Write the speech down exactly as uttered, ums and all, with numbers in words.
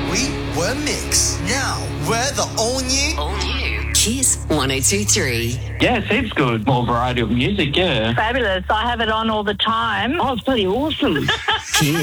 We were Mix. Now we're the all new. All new. Kiss one oh two three. Yeah, it seems good. More variety of music, yeah. Fabulous. I have it on all the time. Oh, it's bloody awesome. Kiss.